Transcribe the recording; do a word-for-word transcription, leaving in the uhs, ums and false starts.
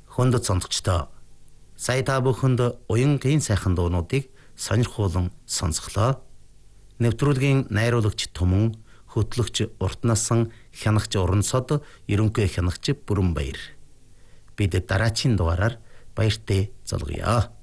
Хүнд сонсогчдоо сая та бүхэнд уянгийн сайхан дуунуудыг сонирхуулан сонсголоо. Нэвтрүүлгийн найруулагч Түмэн, хөтлөгч Уртнасан, хянагч Уранцод, ерөнхий хянагч Бүрэнбаяр. Бид дараачийн дугаараар баяртай залгая.